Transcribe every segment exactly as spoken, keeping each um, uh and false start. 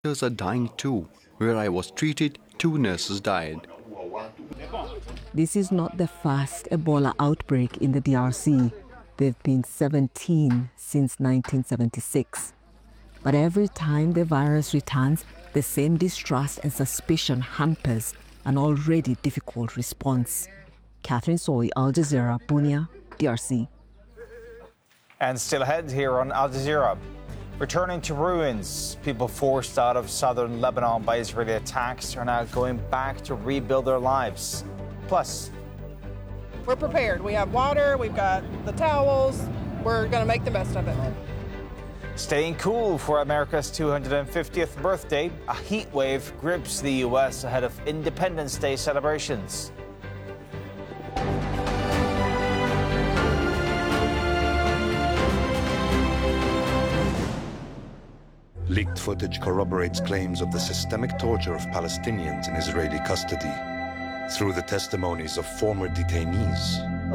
Doctors are dying too. Where I was treated, two nurses died. This is not the first Ebola outbreak in the D R C. There have been seventeen since nineteen seventy-six. But every time the virus returns, the same distrust and suspicion hampers an already difficult response. Catherine Soy, Al Jazeera, Bunia, D R C. And still ahead here on Al Jazeera. Returning to ruins, people forced out of southern Lebanon by Israeli attacks are now going back to rebuild their lives. Plus, we're prepared. We have water, we've got the towels. We're going to make the best of it. Staying cool for America's two hundred fiftieth birthday, a heat wave grips the U S ahead of Independence Day celebrations. Leaked footage corroborates claims of the systemic torture of Palestinians in Israeli custody through the testimonies of former detainees.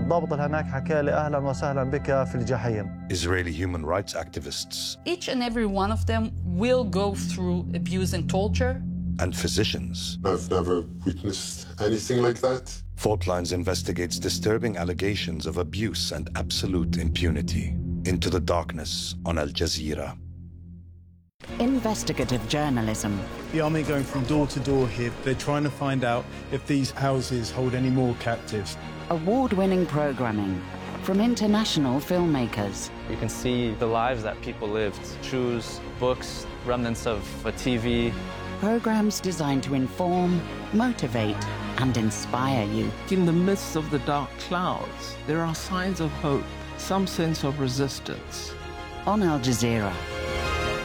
Israeli human rights activists. Each and every one of them will go through abuse and torture. And physicians. I've never witnessed anything like that. Fault Lines investigates disturbing allegations of abuse and absolute impunity. Into the darkness on Al Jazeera. Investigative journalism. The army going from door to door here. They're trying to find out if these houses hold any more captives. Award-winning programming from international filmmakers. You can see the lives that people lived. Shoes, books, remnants of a T V. Programs designed to inform, motivate, and inspire you. In the midst of the dark clouds, there are signs of hope, some sense of resistance. On Al Jazeera.